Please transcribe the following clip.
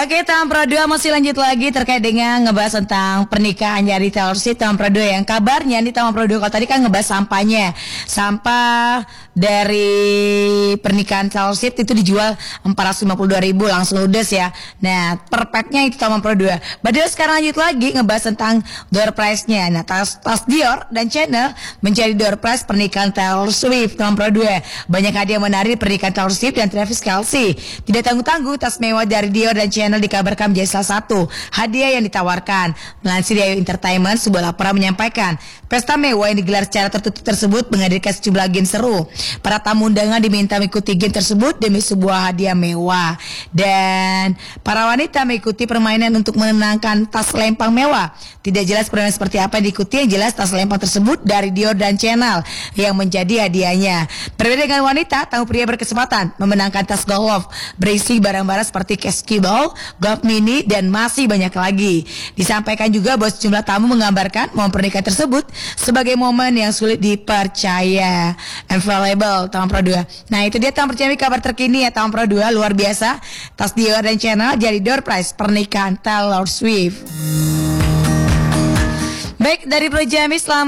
Oke, Tahun Pro 2 masih lanjut lagi terkait dengan ngebahas tentang pernikahan dari Taylor Swift. Tahun Pro 2 yang kabarnya nih Tahun Pro 2, kalau tadi kan ngebahas sampahnya. Sampah dari pernikahan Taylor Swift itu dijual 452.000 langsung ludes ya. Nah, per packnya itu Tahun Pro 2. Padahal sekarang lanjut lagi ngebahas tentang door prize-nya. Nah, tas Dior dan Chanel menjadi door prize pernikahan Taylor Swift Tahun Pro 2. Banyak hadiah menarik pernikahan Taylor Swift dan Travis Kelce. Tidak tanggung-tanggung, tas mewah dari Dior dan Chanel dikabarkan menjadi salah satu hadiah yang ditawarkan. Melansir dari Entertainment, sebuah laporan menyampaikan pesta mewah yang digelar secara tertutup tersebut menghadirkan sejumlah game seru. Para tamu undangan diminta mengikuti game tersebut demi sebuah hadiah mewah, dan para wanita mengikuti permainan untuk menenangkan tas lempang mewah. Tidak jelas permainan seperti apa yang diikuti, yang jelas tas lempang tersebut dari Dior dan Chanel yang menjadi hadiahnya. Berbeda dengan wanita, tamu pria berkesempatan memenangkan tas golf berisi barang-barang seperti keskiball, golf mini, dan masih banyak lagi. Disampaikan juga bahwa sejumlah tamu menggambarkan momen pernikahan tersebut sebagai momen yang sulit dipercaya. Unavailable Tahun Pro 2. Nah, itu dia Tahun Percaya kabar terkini ya Tahun Pro 2. Luar biasa, tas Dior dan Chanel jadi door prize pernikahan Taylor Swift. Baik, dari Pro Jami, selamat